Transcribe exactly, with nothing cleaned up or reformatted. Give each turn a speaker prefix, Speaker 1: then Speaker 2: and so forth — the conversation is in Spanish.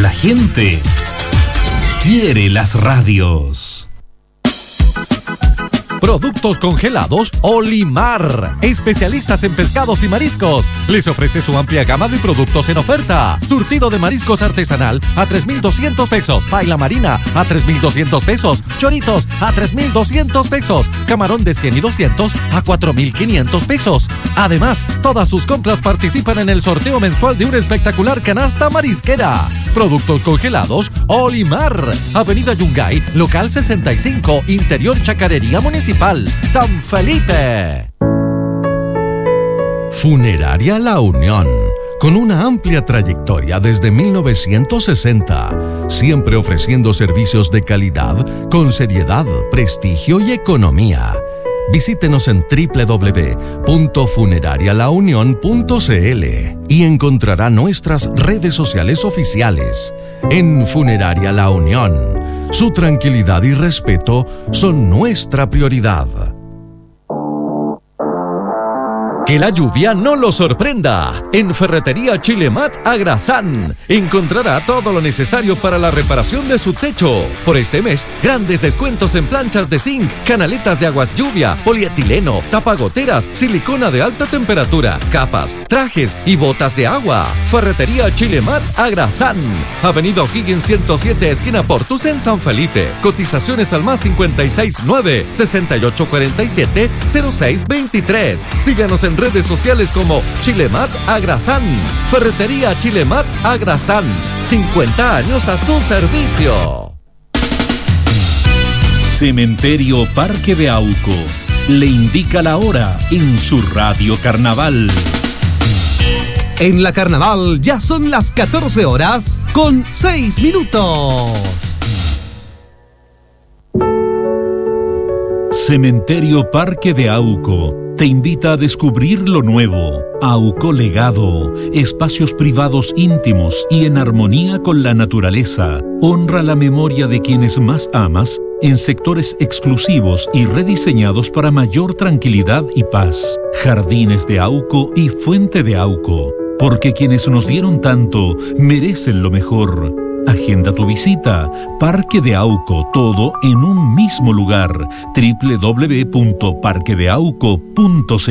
Speaker 1: La gente quiere las radios.
Speaker 2: Productos congelados Olimar, especialistas en pescados y mariscos. Les ofrece su amplia gama de productos en oferta. Surtido de mariscos artesanal a tres mil doscientos pesos. Paila marina a tres mil doscientos pesos. Choritos a tres mil doscientos pesos. Camarón de cien y doscientos a cuatro mil quinientos pesos. Además, todas sus compras participan en el sorteo mensual de una espectacular canasta marisquera. Productos congelados Olimar. Avenida Yungay, local sesenta y cinco, Interior Chacarería Municipal, San Felipe.
Speaker 3: Funeraria La Unión, con una amplia trayectoria desde mil novecientos sesenta, siempre ofreciendo servicios de calidad, con seriedad, prestigio y economía. Visítenos en doble u doble u doble u punto funeraria la unión punto c l y encontrará nuestras redes sociales oficiales. En Funeraria La Unión, su tranquilidad y respeto son nuestra prioridad. Que la lluvia no lo sorprenda. En Ferretería Chilemat Agrasán encontrará todo lo necesario para la reparación de su techo. Por este mes, grandes descuentos en planchas de zinc, canaletas de aguas lluvia, polietileno, tapagoteras, silicona de alta temperatura, capas, trajes y botas de agua. Ferretería Chilemat Agrasán. Avenida O'Higgins ciento siete, esquina Portus en San Felipe. Cotizaciones al más cincuenta y seis nueve, sesenta y ocho cuarenta y siete, cero seis veintitrés. Síganos en redes sociales como Chilemat Agrasán. Ferretería Chilemat Agrasán. cincuenta años a su servicio.
Speaker 1: Cementerio Parque de Auco le indica la hora en su radio Carnaval.
Speaker 4: En la Carnaval ya son las catorce horas con seis minutos.
Speaker 1: Cementerio Parque de Auco te invita a descubrir lo nuevo. Auco Legado, espacios privados íntimos y en armonía con la naturaleza. Honra la memoria de quienes más amas en sectores exclusivos y rediseñados para mayor tranquilidad y paz. Jardines de Auco y Fuente de Auco, porque quienes nos dieron tanto merecen lo mejor. Agenda tu visita. Parque de Auco, todo en un mismo lugar. doble u doble u doble u punto parque de auco punto c l